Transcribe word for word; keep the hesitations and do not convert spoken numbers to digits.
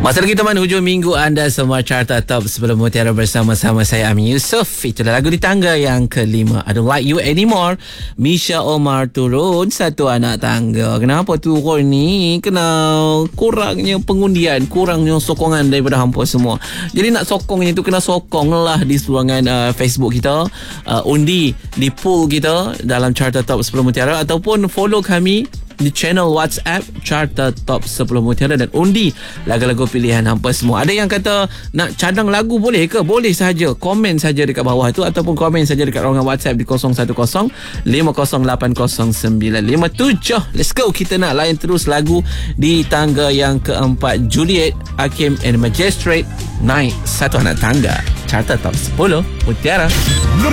Masa lagi teman, hujung minggu anda semua Carta Top sebelum Mutiara bersama-sama saya Amin Yusof. Itulah lagu di tangga yang kelima, I Don't Like You Anymore. Misha Omar turun satu anak tangga. Kenapa turun ni? Kena kurangnya pengundian, kurangnya sokongan daripada hampa semua. Jadi nak sokongnya tu kena sokong lah di seluangan uh, Facebook kita, uh, undi di pool kita dalam Carta Top sepuluh Mutiara, ataupun follow kami di channel WhatsApp Carta Top sepuluh Mutiara dan undi lagu-lagu pilihan hampa semua. Ada yang kata nak cadang lagu, boleh ke? Boleh saja. Komen saja dekat bawah tu, ataupun komen saja dekat ruangan WhatsApp di kosong satu kosong lima kosong lapan kosong sembilan lima tujuh. Let's go. Kita nak layan terus lagu di tangga yang keempat. Juliet, Hakim and Magistrate naik satu anak tangga. Carta Top sepuluh Mutiara.